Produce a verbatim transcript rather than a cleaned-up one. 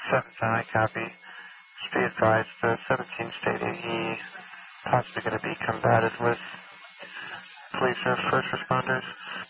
seven I copy. Just be advised, the seventeen state A E possibly going to be combated with police or first responders.